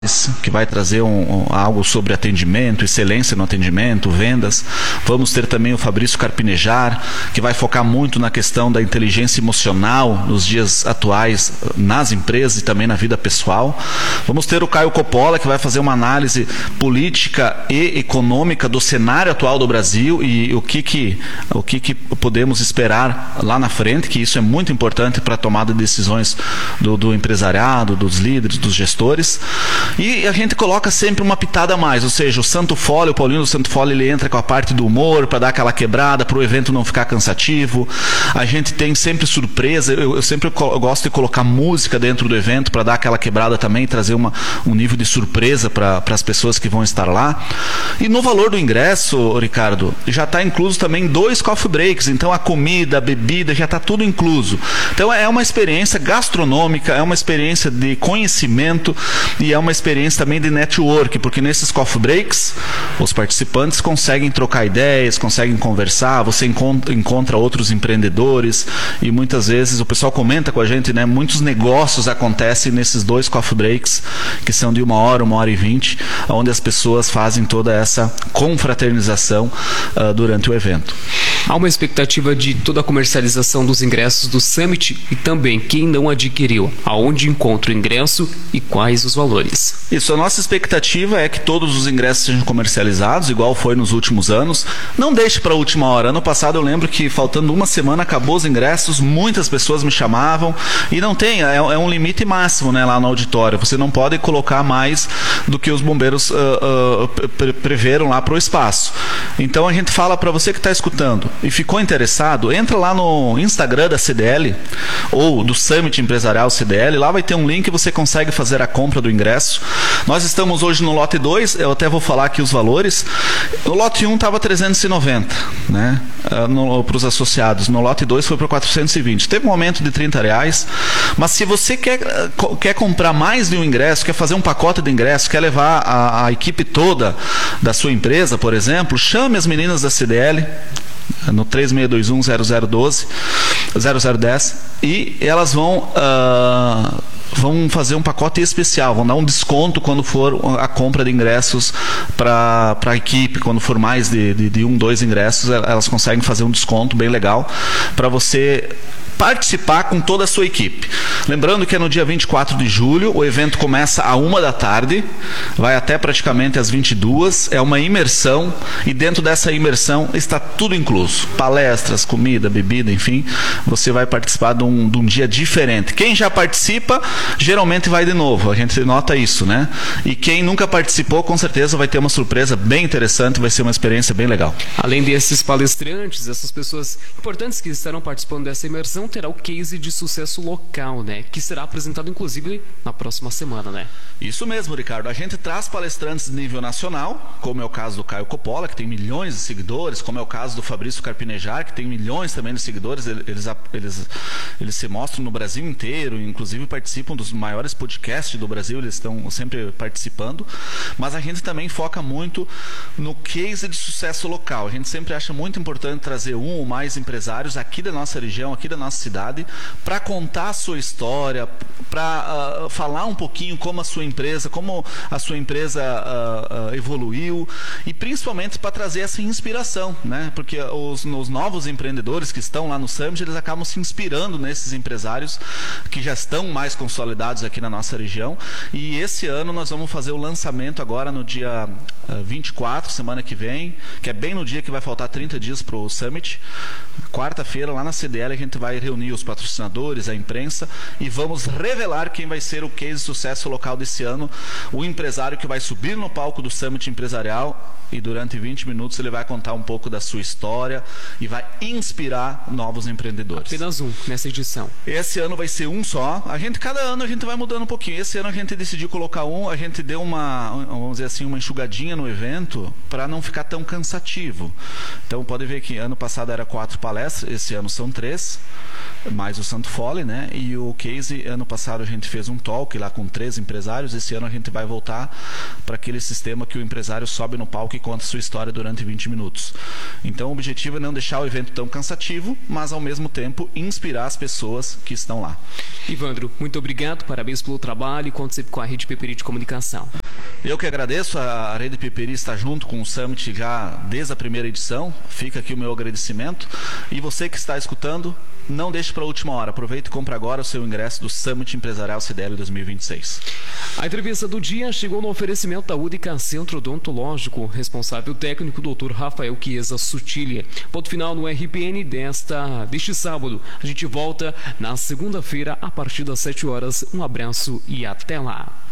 que vai trazer algo sobre atendimento, excelência no atendimento, vendas. Vamos ter também o Fabrício Carpinejar, que vai focar muito na questão da inteligência emocional nos dias atuais, nas empresas e também na vida pessoal. Vamos ter o Caio Coppola, que vai fazer uma análise política e econômica do cenário atual do Brasil e o que podemos esperar lá na frente, que isso é muito importante para a tomada de decisões do empresariado, dos líderes, dos gestores. E a gente coloca sempre uma pitada a mais, ou seja, o Santo Fole, o Paulinho do Santo Fole, ele entra com a parte do humor para dar aquela quebrada, para o evento não ficar cansativo. A gente tem sempre surpresa, eu sempre gosto de colocar música dentro do evento para dar aquela quebrada também, trazer um nível de surpresa para as pessoas que vão estar lá. E no valor do ingresso, Ricardo, já está incluso também 2 coffee breaks, então a comida, a bebida, já está tudo incluso. Então é uma experiência gastronômica, é uma experiência de conhecimento e é uma experiência também de network, porque nesses coffee breaks os participantes conseguem trocar ideias, conseguem conversar, você encontra outros empreendedores e muitas vezes o pessoal comenta com a gente, né, muitos negócios acontecem nesses 2 coffee breaks, que são de 1 hora, 1 hora e 20, onde as pessoas fazem toda essa confraternização durante o evento. Há uma expectativa de toda a comercialização dos ingressos do Summit e também quem não adquiriu, aonde encontra o ingresso e quais os valores. Isso, a nossa expectativa é que todos os ingressos sejam comercializados, igual foi nos últimos anos. Não deixe para a última hora. Ano passado eu lembro que faltando uma semana acabou os ingressos, muitas pessoas me chamavam e não tem, é um limite máximo, né, lá no auditório. Você não pode colocar mais do que os bombeiros preveram lá para o espaço. Então a gente fala para você que está escutando e ficou interessado, entra lá no Instagram da CDL ou do Summit Empresarial CDL, lá vai ter um link e você consegue fazer a compra do ingresso. Nós estamos hoje no lote 2, eu até vou falar aqui os valores. O lote 1 estava 390, né, para os associados. No lote 2 foi para 420. Teve um aumento de R$30, mas se você quer comprar mais de um ingresso, quer fazer um pacote de ingresso, quer levar a equipe toda da sua empresa, por exemplo, chame as meninas da CDL no 3621-0010 e elas vão fazer um pacote especial, vão dar um desconto quando for a compra de ingressos para a equipe, quando for mais de 1, 2 ingressos, elas conseguem fazer um desconto bem legal para você participar com toda a sua equipe. Lembrando que é no dia 24 de julho, o evento começa à 1 da tarde, vai até praticamente às 22, é uma imersão e dentro dessa imersão está tudo incluso, palestras, comida, bebida, enfim, você vai participar de um dia diferente. Quem já participa, geralmente vai de novo, a gente nota isso, né? E quem nunca participou, com certeza vai ter uma surpresa bem interessante, vai ser uma experiência bem legal. Além desses palestrantes, essas pessoas importantes que estarão participando dessa imersão, terá o case de sucesso local, né? Que será apresentado, inclusive, na próxima semana, né? Isso mesmo, Ricardo. A gente traz palestrantes de nível nacional, como é o caso do Caio Coppola, que tem milhões de seguidores, como é o caso do Fabrício Carpinejar, que tem milhões também de seguidores. Eles se mostram no Brasil inteiro, inclusive participam dos maiores podcasts do Brasil, eles estão sempre participando. Mas a gente também foca muito no case de sucesso local. A gente sempre acha muito importante trazer um ou mais empresários aqui da nossa região, aqui da nossa cidade, para contar a sua história, para falar um pouquinho como a sua empresa evoluiu e principalmente para trazer essa inspiração, né? Porque os novos empreendedores que estão lá no Summit, eles acabam se inspirando nesses empresários que já estão mais consolidados aqui na nossa região. E esse ano nós vamos fazer o lançamento agora no dia 24, semana que vem, que é bem no dia que vai faltar 30 dias para o Summit. Quarta-feira, lá na CDL, a gente vai reunir os patrocinadores, a imprensa, e vamos revelar quem vai ser o case de sucesso local desse ano, o empresário que vai subir no palco do Summit Empresarial e durante 20 minutos ele vai contar um pouco da sua história e vai inspirar novos empreendedores. Apenas um nessa edição. Esse ano vai ser um só. Cada ano a gente vai mudando um pouquinho. Esse ano a gente decidiu colocar um, a gente deu vamos dizer assim, uma enxugadinha no evento para não ficar tão cansativo. Então pode ver que ano passado era 4 palestras, esse ano são 3. mais o Santo Fole, né? E o case, ano passado a gente fez um talk lá com 3 empresários, esse ano a gente vai voltar para aquele sistema que o empresário sobe no palco e conta sua história durante 20 minutos. Então o objetivo é não deixar o evento tão cansativo, mas ao mesmo tempo inspirar as pessoas que estão lá. Ivandro, muito obrigado, parabéns pelo trabalho e conte sempre com a Rede Peperi de Comunicação. Eu que agradeço, a Rede Peperi está junto com o Summit já desde a primeira edição, fica aqui o meu agradecimento. E você que está escutando, não deixe para a última hora, aproveite e compre agora o seu ingresso do Summit Empresarial CDL 2026. A entrevista do dia chegou no oferecimento da Única Centro Odontológico, responsável técnico Dr. Rafael Chiesa Sutilia. Ponto final no RPN deste sábado. A gente volta na segunda-feira a partir das 7 horas. Um abraço e até lá.